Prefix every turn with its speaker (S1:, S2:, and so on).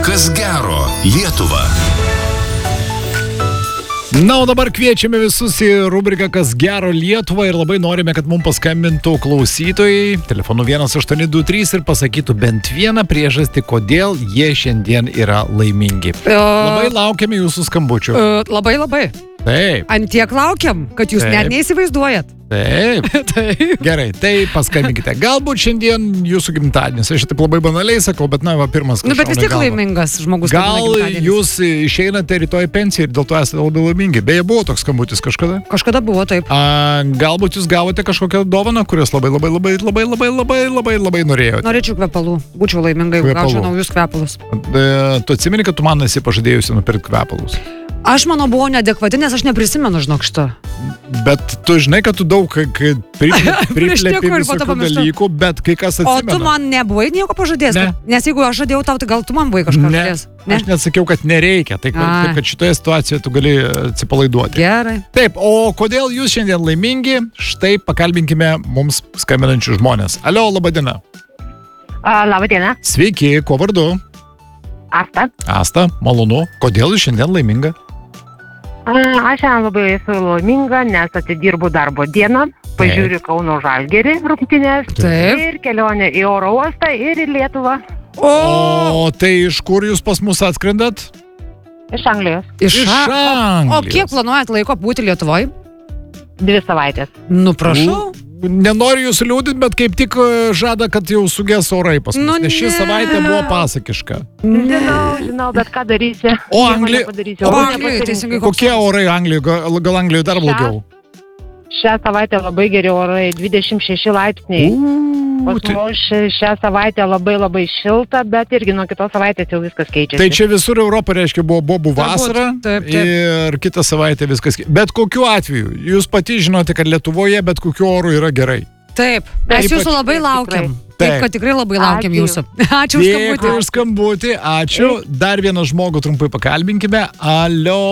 S1: Kas gero Lietuva.
S2: Na, o dabar kviečiame visus į rubriką Kas gero Lietuva ir labai norime, kad mums paskambintų klausytojai telefonu 1823 ir pasakytų bent vieną priežastį, kodėl jie šiandien yra laimingi. Labai laukiame jūsų skambučių.
S3: Labai.
S2: Taip.
S3: Antiek laukiam, kad jūs net neįsivaizduojat.
S2: Taip. Gerai, tai paskambinkite. Galbūt šiandien jūsų gimtadienis. Aš taip labai banaliai sakau, bet na, pirmas kažkas.
S3: Bet vis tiek laimingas žmogus.
S2: Gal jūs išeinate rytoj pensiją ir dėl to esate labai laimingi. Beje, buvo toks skambutis kažkada?
S3: Kažkada buvo, taip.
S2: Galbūt jūs gavote kažkokią dovaną, kurios labai norėjote.
S3: Norėčiau kvepalų. Būčiau laiminga, jeigu gaučiau naujus kvepalus.
S2: Tu atsimeni, kad tu man esi pažadėjusi nupirkti kvepalus?
S3: Aš manau buvau neadekvati, nes aš neprisimenu, žinok, šito.
S2: Bet tu žinai, kad tu daug priplėpi visokių dalykų, bet kai kas atsimena.
S3: O tu man nebuvai nieko pažadėjęs?
S2: Ne.
S3: Nes jeigu aš žadėjau tau, tai gal tu man buvai kažką žadėjęs?
S2: Ne, aš net sakiau, kad nereikia. Tai kad šitoje situacijoje tu gali atsipalaiduoti.
S3: Gerai.
S2: Taip, o kodėl jūs šiandien laimingi? Štai pakalbinkime mums skambinančių žmonės. Alio, laba diena.
S4: Labą dieną.
S2: Sveiki, kuo vardu?
S4: Asta.
S2: Asta, malonu. Kodėl jūs šiandien laiminga?
S4: Aš šiandien labai esu laiminga, nes atidirbu darbo dieną, pažiūriu Kauno Žalgirį rungtynes ir kelionę į oro uostą ir į Lietuvą.
S2: O tai iš kur jūs pas mus atskrendat?
S4: Iš Anglijos.
S2: Iš Anglijos.
S3: O kiek planuojat laiko būti Lietuvoje?
S4: 2 savaitės.
S3: Nu, prašau.
S2: Nenoriu jūsų liūdinti, bet kaip tik žada, kad jau suges orai pas mus, nes ši savaitė buvo pasakiška.
S4: Žinau, bet ką darysi?
S2: O Anglijoje, teisingai. Kokie orai Anglijoje? Gal Anglijoje dar blogiau?
S4: Šią savaitę labai geri orai, 26 laipsniai. Pas mus šią savaitę labai šilta, bet irgi nuo kitos savaitės jau viskas keičiasi.
S2: Tai čia visur Europą, reiškia, buvo bobų vasara ir kitą savaitę viskas keičiasi. Bet kokiu atveju, jūs pati žinote, kad Lietuvoje bet kokiu oru yra gerai.
S3: Taip, mes jūsų labai laukiam. Taip, kad tikrai labai laukiam jūsų. Ačiū už skambutį.
S2: Dėkui už skambutį, ačiū. Dar vieną žmogų trumpai pakalbinkime. Alio.